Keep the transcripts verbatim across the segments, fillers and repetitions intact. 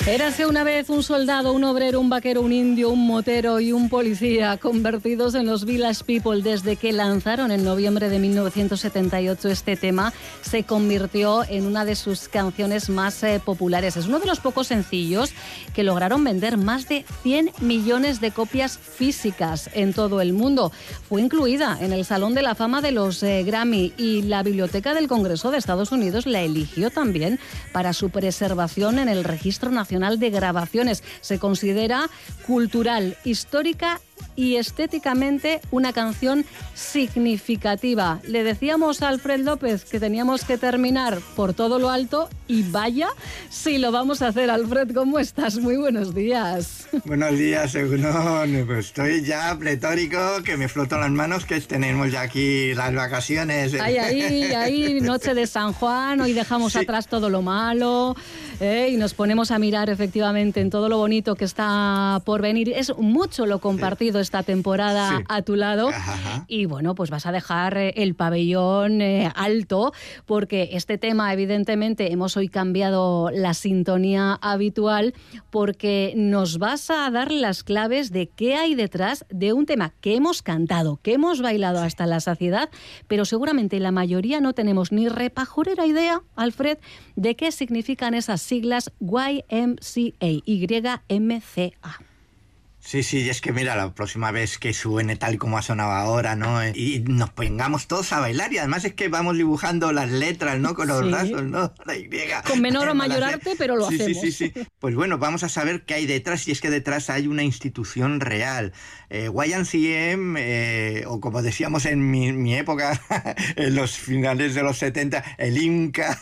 Érase una vez un soldado, un obrero, un vaquero, un indio, un motero y un policía convertidos en los Village People. Desde que lanzaron en noviembre de mil novecientos setenta y ocho este tema, se convirtió en una de sus canciones más eh, populares. Es uno de los pocos sencillos que lograron vender más de cien millones de copias físicas en todo el mundo. Fue incluida en el Salón de la Fama de los eh, Grammy y la Biblioteca del Congreso de Estados Unidos la eligió también para su preservación en el Registro Nacional de Grabaciones. Se considera cultural, histórica y estéticamente una canción significativa. Le decíamos a Alfred López que teníamos que terminar por todo lo alto y vaya si lo vamos a hacer. Alfred, ¿cómo estás? Muy buenos días. Buenos días, Egunon. Pues estoy ya pletórico, que me flotan las manos, que tenemos ya aquí las vacaciones. Ahí, ahí, ahí, noche de San Juan, hoy dejamos sí. atrás todo lo malo eh, y nos ponemos a mirar efectivamente en todo lo bonito que está por venir. Es mucho lo compartido sí. esta temporada sí. a tu lado. Ajá. Y bueno, pues vas a dejar el pabellón eh, alto, porque este tema, evidentemente, hemos hoy cambiado la sintonía habitual, porque nos vas a dar las claves de qué hay detrás de un tema que hemos cantado, que hemos bailado sí. hasta la saciedad, pero seguramente la mayoría no tenemos ni repajorera idea, Alfred, de qué significan esas siglas Y M C A, Y M C A. Sí, sí, es que mira, la próxima vez que suene tal y como ha sonado ahora, ¿no? Y nos pongamos todos a bailar, y además es que vamos dibujando las letras, ¿no? Con los sí. brazos, ¿no? La Y. Con menor o mayor arte, pero lo sí, hacemos. Sí, sí, sí. Pues bueno, vamos a saber qué hay detrás, y es que detrás hay una institución real. Eh, Y M C A, eh, o como decíamos en mi, mi época, en los finales de los setenta, el Inca,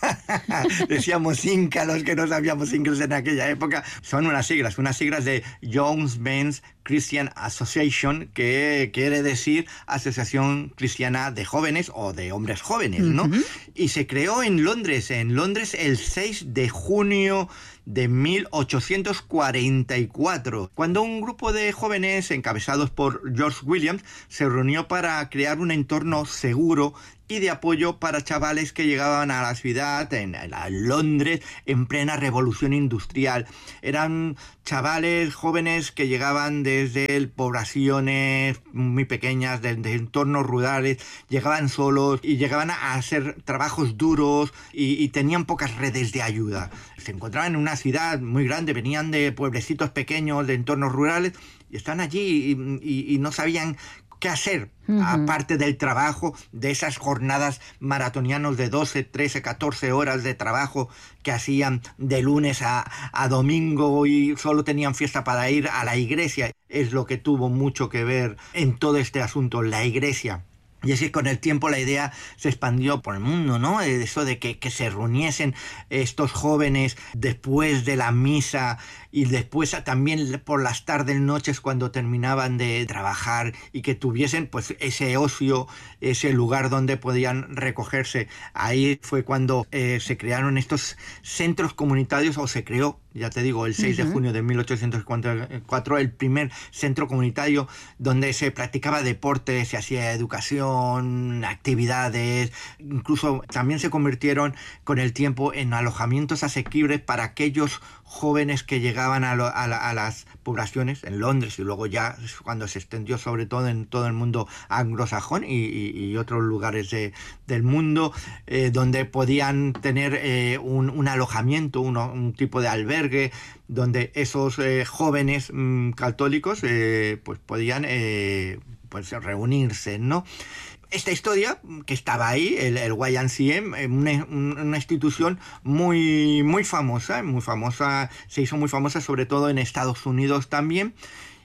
decíamos Inca los que no sabíamos inglés en aquella época, son unas siglas, unas siglas de Jones Men's Christian Association, que quiere decir Asociación Cristiana de Jóvenes o de Hombres Jóvenes, ¿no? Uh-huh. Y se creó en Londres, en Londres el seis de junio de mil ochocientos cuarenta y cuatro, cuando un grupo de jóvenes encabezados por George Williams se reunió para crear un entorno seguro y de apoyo para chavales que llegaban a la ciudad, en, en Londres, en plena revolución industrial. Eran chavales jóvenes que llegaban desde poblaciones muy pequeñas, de, de entornos rurales, llegaban solos y llegaban a hacer trabajos duros y, y tenían pocas redes de ayuda. Se encontraban en una ciudad muy grande, venían de pueblecitos pequeños, de entornos rurales, y están allí y, y, y no sabían qué hacer, uh-huh. aparte del trabajo, de esas jornadas maratonianas de doce, trece, catorce horas de trabajo que hacían de lunes a, a domingo, y solo tenían fiesta para ir a la iglesia. Es lo que tuvo mucho que ver en todo este asunto, la iglesia. Y es que con el tiempo la idea se expandió por el mundo, ¿no? Eso de que, que se reuniesen estos jóvenes después de la misa, y después también por las tardes, noches, cuando terminaban de trabajar, y que tuviesen pues ese ocio, ese lugar donde podían recogerse. Ahí fue cuando eh, se crearon estos centros comunitarios, o se creó, ya te digo, el seis uh-huh. de junio de mil ochocientos cuarenta y cuatro, el primer centro comunitario donde se practicaba deporte, se hacía educación, actividades. Incluso también se convirtieron con el tiempo en alojamientos asequibles para aquellos jóvenes que llegaban a, lo, a, la, a las poblaciones en Londres, y luego ya cuando se extendió sobre todo en todo el mundo anglosajón y, y, y otros lugares de, del mundo, eh, donde podían tener eh, un, un alojamiento, uno, un tipo de albergue, donde esos eh, jóvenes mmm, católicos eh, pues podían eh, pues reunirse, ¿no? Esta historia, que estaba ahí, el, el Y M C A, una, una institución muy, muy famosa, muy famosa, se hizo muy famosa sobre todo en Estados Unidos también.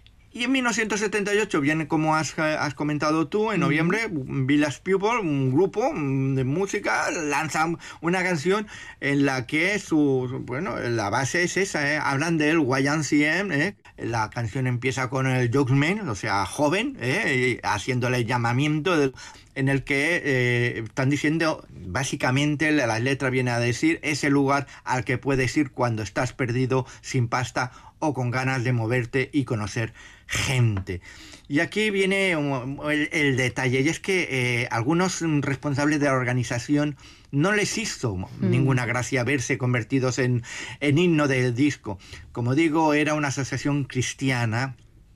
Y en mil novecientos setenta y ocho viene, como has, has comentado tú, en noviembre, mm. Village People, un grupo de música, lanza una canción en la que su, bueno, la base es esa, ¿eh? Hablan del Y M C A, ¿eh? La canción empieza con el Young Man, o sea, joven, ¿eh? Haciéndole el llamamiento de, en el que eh, están diciendo, básicamente la, la letra viene a decir, ese lugar al que puedes ir cuando estás perdido, sin pasta o con ganas de moverte y conocer gente. Y aquí viene el, el detalle, y es que eh, algunos responsables de la organización no les hizo mm. ninguna gracia verse convertidos en, en himno del disco. Como digo, era una asociación cristiana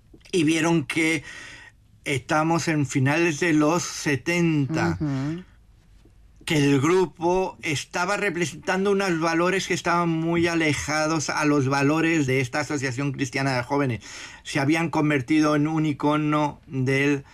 y vieron que estamos en finales de los setenta, uh-huh. que el grupo estaba representando unos valores que estaban muy alejados a los valores de esta asociación cristiana de jóvenes. Se habían convertido en un icono del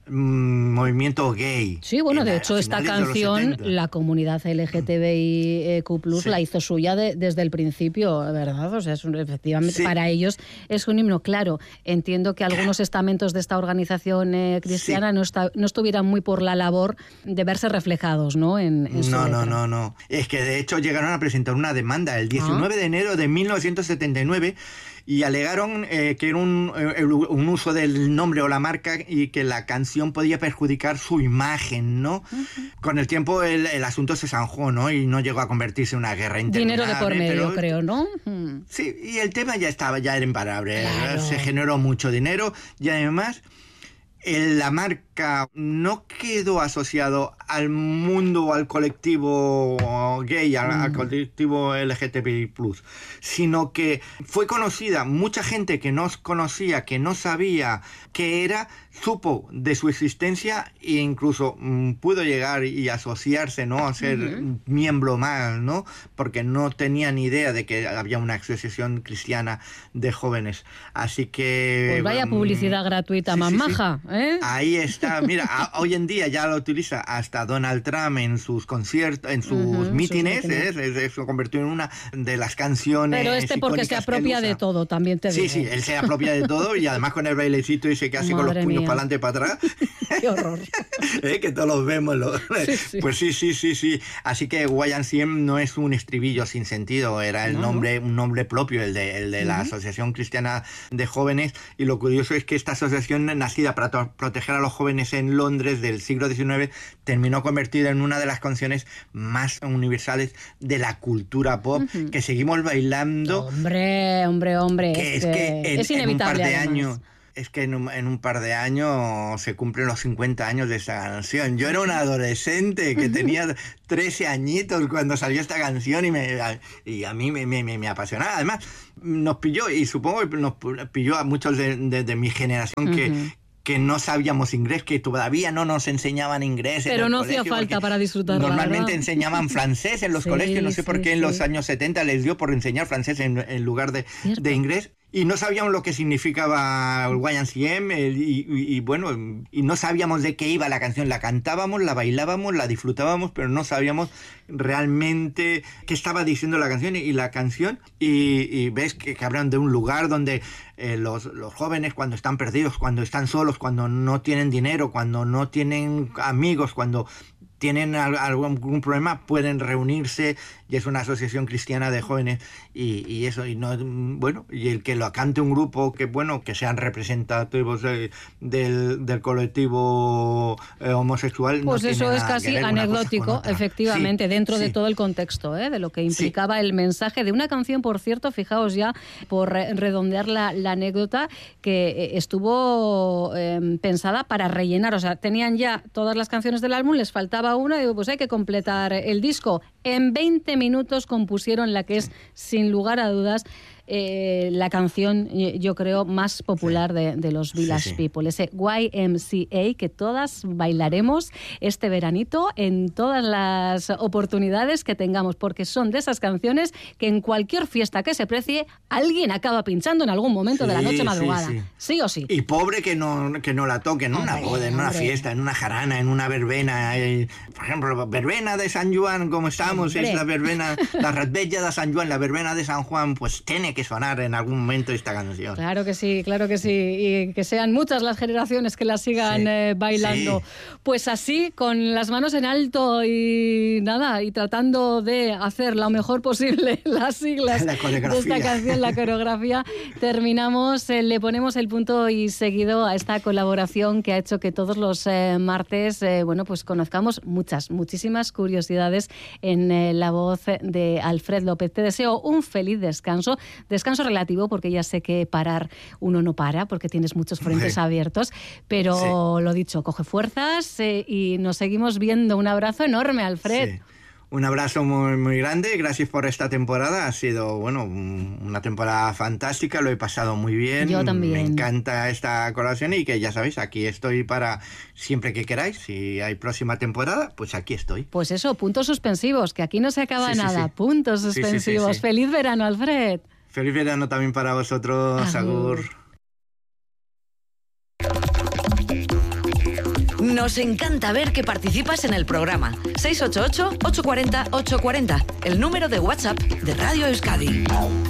mm, movimiento gay. Sí, bueno, de hecho esta canción de la comunidad L G T B I Q plus, sí. la hizo suya de, desde el principio, ¿verdad? O sea, es un, efectivamente sí. para ellos es un himno. Claro, entiendo que algunos estamentos de esta organización eh, cristiana sí. no, está, no estuvieran muy por la labor de verse reflejados, ¿no? En, en su no, letra. no, no, no. Es que de hecho llegaron a presentar una demanda el diecinueve ah. de enero de mil novecientos setenta y nueve y alegaron eh, que era un, eh, un uso del nombre o la marca y que la canción podía perjudicar su imagen, ¿no? Uh-huh. Con el tiempo el, el asunto se zanjó, ¿no? Y no llegó a convertirse en una guerra interminable. Dinero de por medio, pero, creo, ¿no? Uh-huh. Sí, y el tema ya estaba, ya era imparable. Claro. Se generó mucho dinero y además el, la marca no quedó asociado al mundo o al colectivo gay, al, mm. al colectivo L G T B I plus, sino que fue conocida. Mucha gente que no conocía, que no sabía qué era, supo de su existencia e incluso mm, pudo llegar y asociarse, ¿no? A ser uh-huh. miembro más, ¿no? Porque no tenía ni idea de que había una asociación cristiana de jóvenes. Así que... Pues vaya publicidad um, gratuita, sí, más sí, maja, sí. ¿eh? Ahí está. Mira, a, hoy en día ya lo utiliza hasta Donald Trump en sus conciertos, en sus uh-huh, mítines, ¿eh? Se, se, se convirtió en una de las canciones. Pero este porque se apropia de todo, también te digo. Sí, sí, él se apropia de todo y además con el bailecito y se hace con los puños para adelante y para atrás. Qué horror. ¿Eh? Que todos los vemos. Lo... Sí, sí. Pues sí, sí, sí, sí. Así que Y M C A no es un estribillo sin sentido, era el no. nombre, un nombre propio, el de, el de uh-huh. la Asociación Cristiana de Jóvenes. Y lo curioso es que esta asociación, nacida para to- proteger a los jóvenes en Londres del siglo diecinueve, terminó convertida en una de las canciones más universales de la cultura pop, uh-huh. que seguimos bailando. Hombre, hombre, hombre. Que es, es que en, es inevitable, en un par de además. años... Es que en un, en un par de años se cumplen los cincuenta años de esta canción. Yo era un adolescente que tenía trece añitos cuando salió esta canción y, me, y a mí me, me, me apasionaba. Además, nos pilló, y supongo que nos pilló a muchos de, de, de mi generación uh-huh. que... que no sabíamos inglés, que todavía no nos enseñaban inglés. Pero no hacía falta para disfrutarlo. Normalmente enseñaban francés en los sí, colegios, no sé sí, por qué en sí. los años setenta les dio por enseñar francés en, en lugar de, de inglés. Y no sabíamos lo que significaba el Y M C A y, y, y bueno, y no sabíamos de qué iba la canción. La cantábamos, la bailábamos, la disfrutábamos, pero no sabíamos realmente qué estaba diciendo la canción. Y la canción, y, y ves que, que hablan de un lugar donde eh, los, los jóvenes cuando están perdidos, cuando están solos, cuando no tienen dinero, cuando no tienen amigos, cuando tienen algún problema, pueden reunirse, y es una asociación cristiana de jóvenes, y, y eso, y no, bueno, y el que lo cante un grupo que, bueno, que sean representativos de, del, del colectivo eh, homosexual. Pues no eso es casi anecdótico, efectivamente, sí, dentro sí. de todo el contexto, ¿eh? De lo que implicaba sí. el mensaje de una canción, por cierto, fijaos ya, por redondear la, la anécdota, que estuvo eh, pensada para rellenar, o sea, tenían ya todas las canciones del álbum, les faltaba una, y digo, pues hay que completar el disco. En veinte minutos compusieron la que es, sin lugar a dudas, eh, la canción, yo creo, más popular de, de los Village sí, sí. People, ese Y M C A que todas bailaremos este veranito en todas las oportunidades que tengamos, porque son de esas canciones que en cualquier fiesta que se precie, alguien acaba pinchando en algún momento sí, de la noche madrugada, sí, sí. sí o sí. Y pobre que no, que no la toquen en una boda, en una hombre. fiesta, en una jarana, en una verbena, eh, por ejemplo, verbena de San Juan, como estamos, hombre. es la verbena, la Ratbella de San Juan, la verbena de San Juan, pues tiene que sonar en algún momento esta canción. Claro que sí, claro que sí, y que sean muchas las generaciones que la sigan sí, eh, bailando. Sí. Pues así, con las manos en alto y nada, y tratando de hacer lo mejor posible las siglas la de esta canción, la coreografía, terminamos, eh, le ponemos el punto y seguido a esta colaboración que ha hecho que todos los eh, martes, eh, bueno, pues conozcamos muchas, muchísimas curiosidades en eh, la voz de Alfred López. Te deseo un feliz descanso, descanso relativo, porque ya sé que parar uno no para, porque tienes muchos frentes sí. abiertos, pero sí. lo dicho, coge fuerzas eh, y nos seguimos viendo. Un abrazo enorme, Alfred. Sí. Un abrazo muy, muy grande, gracias por esta temporada, ha sido, bueno, una temporada fantástica, lo he pasado muy bien. Yo también. Me encanta esta colaboración y que ya sabéis, aquí estoy para siempre que queráis, si hay próxima temporada, pues aquí estoy. Pues eso, puntos suspensivos, que aquí no se acaba sí, sí, nada, sí. puntos suspensivos. Sí, sí, sí, sí. Feliz verano, Alfred. Feliz verano también para vosotros, Agur. Agur. Nos encanta ver que participas en el programa. seis ocho ocho, ocho cuatro cero, ocho cuatro cero, el número de WhatsApp de Radio Euskadi.